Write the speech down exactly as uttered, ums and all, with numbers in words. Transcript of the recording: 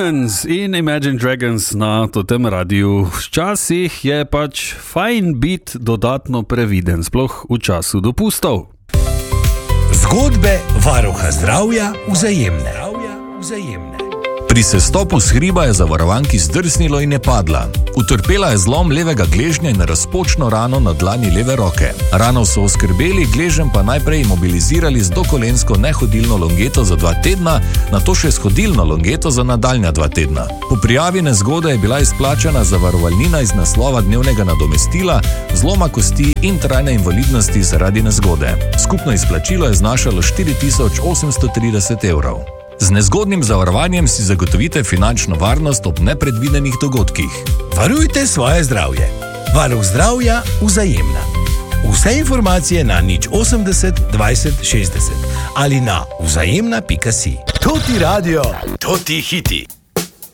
Diamonds in Imagine Dragons na tem radiju. Včasih je pač fajn biti dodatno previden, sploh v času dopustov. Zgodbe varuha zdravja Vzajemne. Vzajemne. Pri sestopu s hriba je zavarovanki zdrsnilo in je padla. Utrpela je zlom levega gležnja in razpočno rano na dlani leve roke. Rano so oskrbeli, gležen pa najprej imobilizirali z dokolensko nehodilno longeto za dva tedna, nato še s hodilno longeto za nadaljnja dva tedna. Po prijavi nezgode je bila izplačana zavarovalnina iz naslova dnevnega nadomestila, zloma kosti in trajne invalidnosti zaradi nezgode. Skupno izplačilo je znašalo štiri tisoč osemsto trideset evrov. Z nezgodnim zavarovanjem si zagotovite finančno varnost ob nepredvidenih dogodkih. Varujte svoje zdravje. Varuh zdravja Vzajemna. Vse informacije na nič osemdeset dvajset šestdeset ali na vzajemna pika si. To ti radio, to ti hiti.